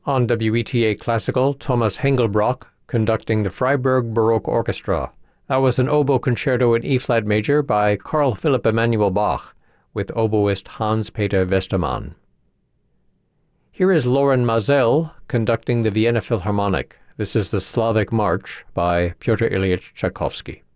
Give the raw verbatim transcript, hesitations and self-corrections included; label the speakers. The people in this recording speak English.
Speaker 1: On W E T A Classical, Thomas Hengelbrock conducting the Freiburg Baroque Orchestra. That was an oboe concerto in E-flat major by Carl Philipp Emanuel Bach with oboist Hans-Peter Westermann. Here is Loren Maazel conducting the Vienna Philharmonic. This is the Slavic March by Pyotr Ilyich Tchaikovsky.